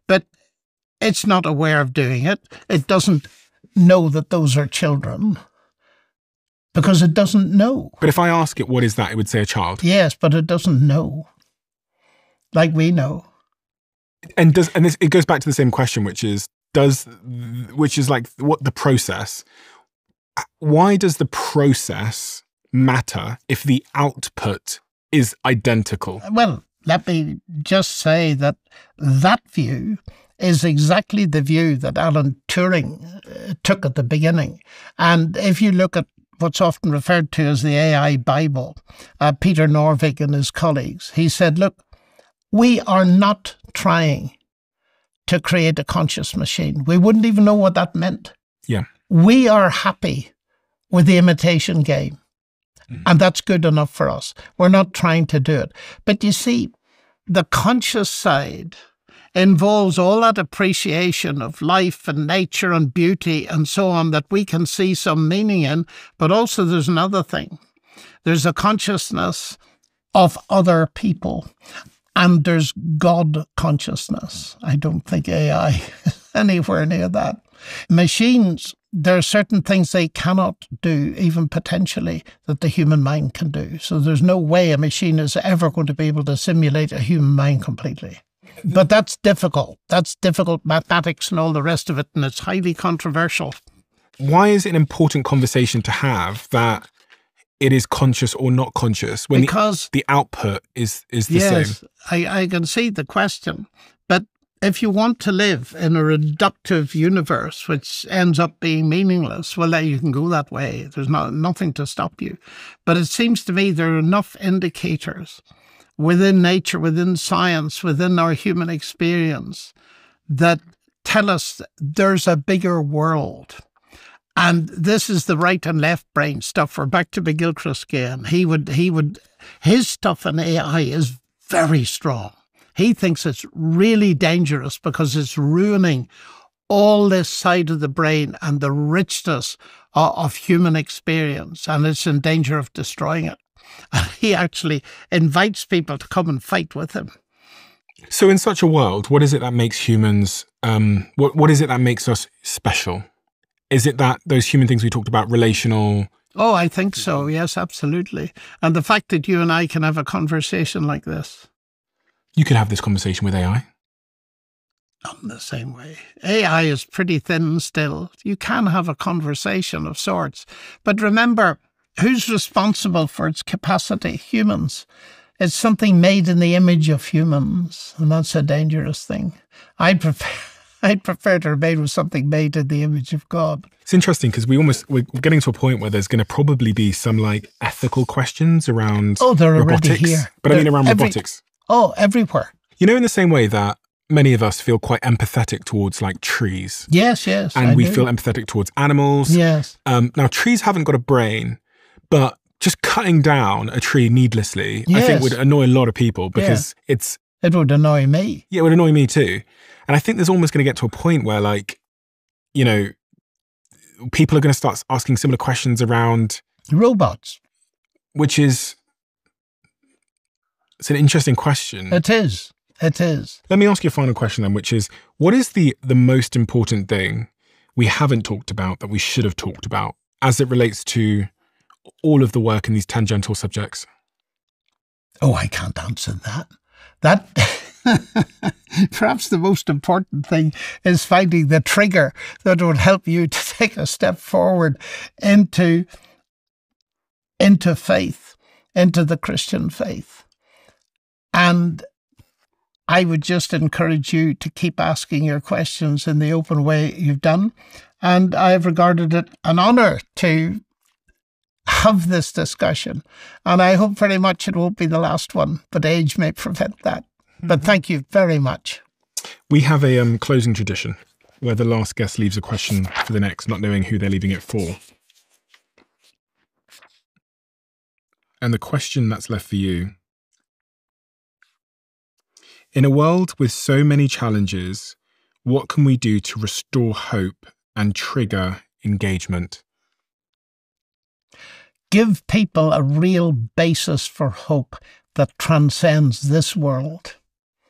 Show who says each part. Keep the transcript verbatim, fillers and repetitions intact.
Speaker 1: but it's not aware of doing it. It doesn't know that those are children because it doesn't know.
Speaker 2: But if I ask it, what is that? It would say a child.
Speaker 1: Yes, but it doesn't know like we know.
Speaker 2: And does and this, it goes back to the same question, which is does which is like what the process. Why does the process matter if the output is identical?
Speaker 1: Well, let me just say that that view is exactly the view that Alan Turing uh, took at the beginning. And if you look at what's often referred to as the A I Bible, uh, Peter Norvig and his colleagues, he said, look, we are not trying to create a conscious machine. We wouldn't even know what that meant.
Speaker 2: Yeah.
Speaker 1: We are happy with the imitation game. Mm. And that's good enough for us. We're not trying to do it. But you see, the conscious side involves all that appreciation of life and nature and beauty and so on that we can see some meaning in. But also there's another thing. There's a consciousness of other people. And there's God consciousness. I don't think A I is anywhere near that. Machines, there are certain things they cannot do, even potentially, that the human mind can do. So there's no way a machine is ever going to be able to simulate a human mind completely. But that's difficult. That's difficult mathematics and all the rest of it, and it's highly controversial.
Speaker 2: Why is it an important conversation to have that it is conscious or not conscious when
Speaker 1: because,
Speaker 2: the, the output is, is the
Speaker 1: yes,
Speaker 2: same?
Speaker 1: I, I can see the question. But if you want to live in a reductive universe, which ends up being meaningless, well, then you can go that way. There's not, nothing to stop you. But it seems to me there are enough indicators within nature, within science, within our human experience that tell us there's a bigger world. And this is the right and left brain stuff. We're back to McGilchrist again. He would, he would, his stuff in A I is very strong. He thinks it's really dangerous because it's ruining all this side of the brain and the richness of, of human experience, and it's in danger of destroying it. And he actually invites people to come and fight with him.
Speaker 2: So in such a world, what is it that makes humans, um, what, what is it that makes us special? Is it that those human things we talked about, relational?
Speaker 1: Oh, I think so. Yes, absolutely. And the fact that you and I can have a conversation like this.
Speaker 2: You could have this conversation with A I.
Speaker 1: Not in the same way. A I is pretty thin still. You can have a conversation of sorts. But remember, who's responsible for its capacity? Humans. It's something made in the image of humans, and that's a dangerous thing. I'd prefer... I'd prefer to remain with something made in the image of God.
Speaker 2: It's interesting because we almost, we're getting to a point where there's going to probably be some like ethical questions around
Speaker 1: oh, they're
Speaker 2: robotics.
Speaker 1: Already here.
Speaker 2: But
Speaker 1: they're
Speaker 2: I mean around
Speaker 1: every,
Speaker 2: robotics.
Speaker 1: Oh, everywhere.
Speaker 2: You know, in the same way that many of us feel quite empathetic towards like trees.
Speaker 1: Yes, yes.
Speaker 2: And
Speaker 1: I
Speaker 2: we
Speaker 1: do.
Speaker 2: feel empathetic towards animals.
Speaker 1: Yes.
Speaker 2: Um, now, trees haven't got a brain, but just cutting down a tree needlessly, yes. I think would annoy a lot of people because yeah. it's...
Speaker 1: It would annoy me.
Speaker 2: Yeah, it would annoy me too. And I think there's almost going to get to a point where, like, you know, people are going to start asking similar questions around
Speaker 1: robots,
Speaker 2: which is, it's an interesting question.
Speaker 1: It is. It is.
Speaker 2: Let me ask you a final question then, which is, what is the, the most important thing we haven't talked about that we should have talked about as it relates to all of the work in these tangential subjects?
Speaker 1: Oh, I can't answer that. That... Perhaps the most important thing is finding the trigger that would help you to take a step forward into, into faith, into the Christian faith. And I would just encourage you to keep asking your questions in the open way you've done. And I've regarded it an honour to have this discussion. And I hope very much it won't be the last one, but age may prevent that. But thank you very much.
Speaker 2: We have a um, closing tradition where the last guest leaves a question for the next, not knowing who they're leaving it for. And the question that's left for you: in a world with so many challenges, what can we do to restore hope and trigger engagement?
Speaker 1: Give people a real basis for hope that transcends this world.